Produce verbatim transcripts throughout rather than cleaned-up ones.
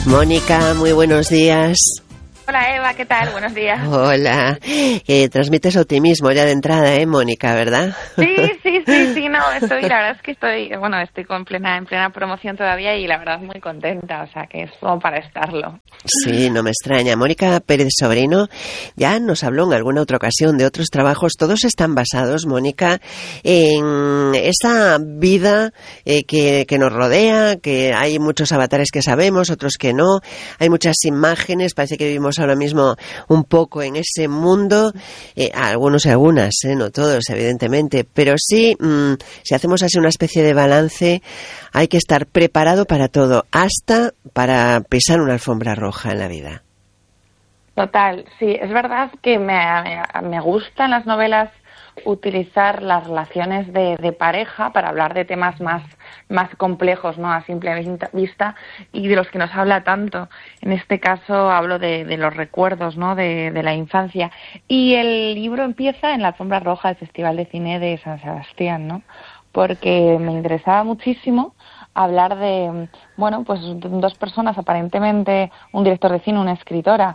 Mónica, muy buenos días. Hola Eva, ¿qué tal? Buenos días. Hola. Eh, transmites optimismo ya de entrada, ¿eh, Mónica, verdad? Sí, sí, sí, sí, no, estoy, la verdad es que estoy, bueno, estoy con plena, en plena promoción todavía y la verdad muy contenta, o sea que es como para estarlo. Sí, no me extraña. Mónica Pérez Sobrino ya nos habló en alguna otra ocasión de otros trabajos. Todos están basados, Mónica, en esa vida eh, que, que nos rodea, que hay muchos avatares que sabemos, otros que no. Hay muchas imágenes, parece que vivimos ahora mismo un poco en ese mundo, eh, algunos y algunas, eh, no todos evidentemente, pero sí, mmm, si hacemos así una especie de balance, hay que estar preparado para todo, hasta para pisar una alfombra roja en la vida. Total, sí, es verdad que me, me, me gustan las novelas utilizar las relaciones de, de pareja para hablar de temas más, más complejos, ¿no?, a simple vista, y de los que nos habla tanto. En este caso hablo de, de los recuerdos, ¿no?, de, de la infancia. Y el libro empieza en la alfombra roja del Festival de Cine de San Sebastián, ¿no?, porque me interesaba muchísimo hablar de, bueno, pues dos personas aparentemente, un director de cine, una escritora,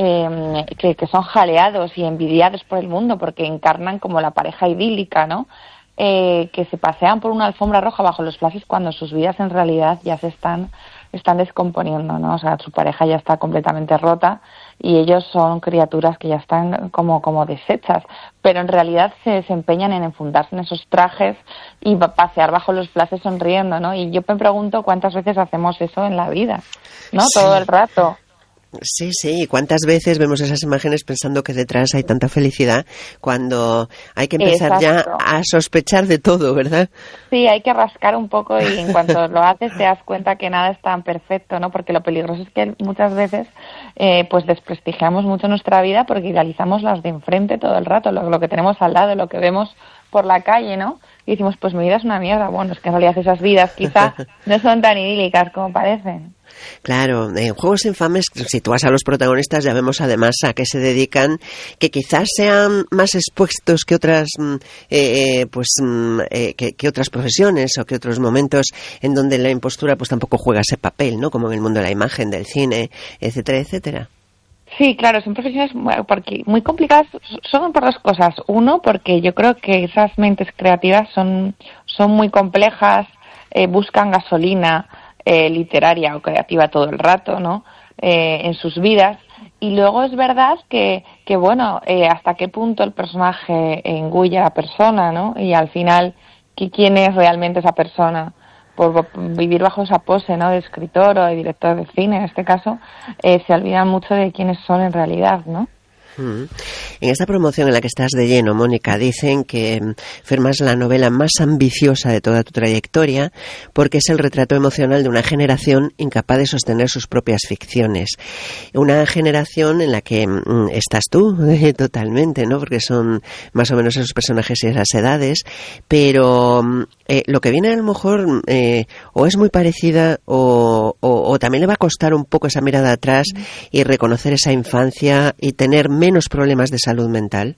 eh, que, que son jaleados y envidiados por el mundo porque encarnan como la pareja idílica, ¿no?, eh, que se pasean por una alfombra roja bajo los flashes cuando sus vidas en realidad ya se están, están descomponiendo, ¿no? O sea, su pareja ya está completamente rota y ellos son criaturas que ya están como, como deshechas, pero en realidad se desempeñan en enfundarse en esos trajes y pasear bajo los flashes sonriendo, ¿no? Y yo me pregunto cuántas veces hacemos eso en la vida, ¿no? Sí. Todo el rato. Sí, sí, ¿cuántas veces vemos esas imágenes pensando que detrás hay tanta felicidad cuando hay que empezar Exacto. ya a sospechar de todo, ¿verdad? Sí, hay que rascar un poco y en cuanto lo haces te das cuenta que nada es tan perfecto, ¿no? Porque lo peligroso es que muchas veces eh, pues desprestigiamos mucho nuestra vida porque idealizamos las de enfrente todo el rato, lo, lo que tenemos al lado, lo que vemos por la calle, ¿no? Y decimos, pues mi vida es una mierda. Bueno, es que en realidad esas vidas quizá no son tan idílicas como parecen. Claro, en Juegos Infames, si tú vas a los protagonistas, ya vemos además a qué se dedican, que quizás sean más expuestos que otras, eh, pues, eh, que, que otras profesiones o que otros momentos en donde la impostura pues tampoco juega ese papel, ¿no? Como en el mundo de la imagen, del cine, etcétera, etcétera. Sí, claro, son profesiones muy complicadas, son por dos cosas. Uno, porque yo creo que esas mentes creativas son, son muy complejas, eh, buscan gasolina eh, literaria o creativa todo el rato, ¿no?, eh, en sus vidas. Y luego es verdad que, que bueno, eh, hasta qué punto el personaje engulle a la persona, ¿no? Y al final, ¿quién es realmente esa persona? Por vivir bajo esa pose, ¿no?, de escritor o de director de cine, en este caso, eh, se olvidan mucho de quiénes son en realidad, ¿no? En esta promoción en la que estás de lleno, Mónica, dicen que firmas la novela más ambiciosa de toda tu trayectoria porque es el retrato emocional de una generación incapaz de sostener sus propias ficciones. Una generación en la que mm, estás tú eh, totalmente, ¿no? Porque son más o menos esos personajes y esas edades, pero eh, lo que viene a lo mejor eh, o es muy parecida o, o, o también le va a costar un poco esa mirada atrás y reconocer esa infancia y tener menos problemas de salud mental.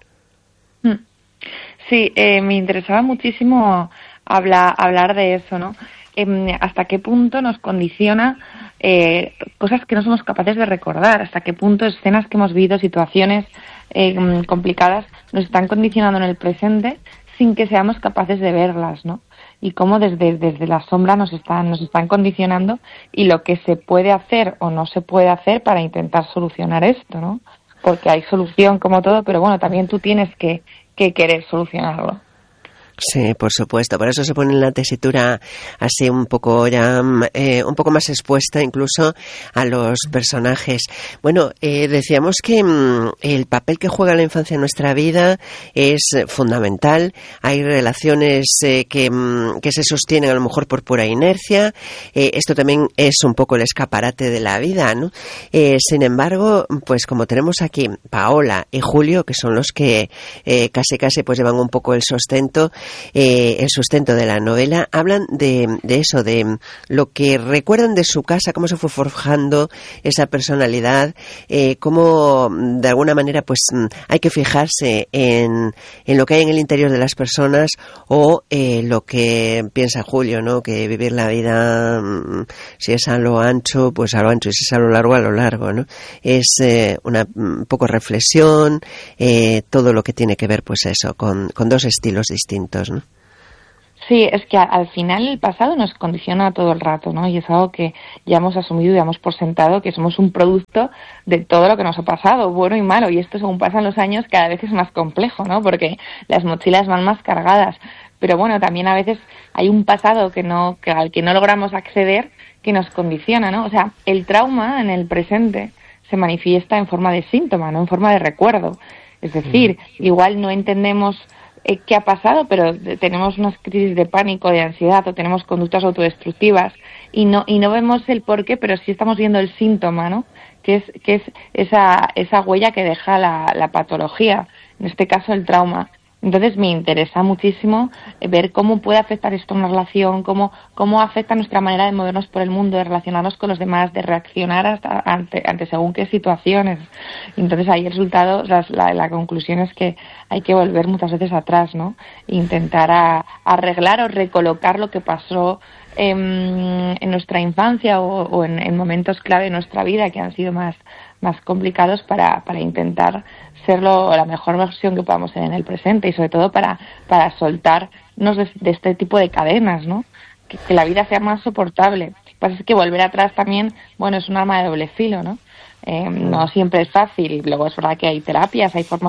Sí, eh, me interesaba muchísimo habla, hablar de eso, ¿no? Eh, hasta qué punto nos condiciona eh, cosas que no somos capaces de recordar, hasta qué punto escenas que hemos vivido, situaciones eh, complicadas, nos están condicionando en el presente sin que seamos capaces de verlas, ¿no? Y cómo desde, desde la sombra nos están, nos están condicionando y lo que se puede hacer o no se puede hacer para intentar solucionar esto, ¿no? Porque hay solución como todo, pero bueno, también tú tienes que, que querer solucionarlo. Sí, por supuesto. Por eso se pone en la tesitura así un poco ya eh, un poco más expuesta incluso a los personajes. Bueno, eh, decíamos que mm, el papel que juega la infancia en nuestra vida es fundamental. Hay relaciones eh, que, mm, que se sostienen a lo mejor por pura inercia. Eh, esto también es un poco el escaparate de la vida, ¿no? Eh, sin embargo, pues como tenemos aquí Paola y Julio, que son los que eh, casi casi pues llevan un poco el sustento, eh, el sustento de la novela, hablan de, de eso, de lo que recuerdan de su casa, cómo se fue forjando esa personalidad, eh, cómo de alguna manera pues hay que fijarse en, en lo que hay en el interior de las personas o eh, lo que piensa Julio, ¿no? Que vivir la vida, si es a lo ancho, pues a lo ancho, y si es a lo largo, a lo largo, ¿no? Es eh, una un poco reflexión, eh, todo lo que tiene que ver, pues eso, con, con dos estilos distintos, ¿no? Sí, es que al final el pasado nos condiciona todo el rato, ¿no? Y es algo que ya hemos asumido y damos por sentado, que somos un producto de todo lo que nos ha pasado, bueno y malo. Y esto, según pasan los años, cada vez es más complejo, ¿no? Porque las mochilas van más cargadas. Pero bueno, también a veces hay un pasado que no, que al que no logramos acceder, que nos condiciona, ¿no? O sea, el trauma en el presente se manifiesta en forma de síntoma, no en forma de recuerdo. Es decir, igual no entendemos eh, qué ha pasado, pero tenemos unas crisis de pánico, de ansiedad, o tenemos conductas autodestructivas y no y no vemos el porqué, pero sí estamos viendo el síntoma, ¿no? Que es que es esa esa huella que deja la, la patología, en este caso el trauma. Entonces me interesa muchísimo ver cómo puede afectar esto a una relación, cómo, cómo afecta nuestra manera de movernos por el mundo, de relacionarnos con los demás, de reaccionar hasta ante, ante según qué situaciones. Entonces ahí el resultado, la, la, la conclusión es que hay que volver muchas veces atrás, ¿no? Intentar a, arreglar o recolocar lo que pasó en, en nuestra infancia o, o en, en momentos clave de nuestra vida que han sido más, más complicados para, para intentar ser lo, la mejor versión que podamos ser en el presente y sobre todo para, para soltarnos de, de este tipo de cadenas, ¿no? Que, que la vida sea más soportable. Lo que pasa es que volver atrás también, bueno, es un arma de doble filo, ¿no? Eh, no siempre es fácil. Luego es verdad que hay terapias, hay formas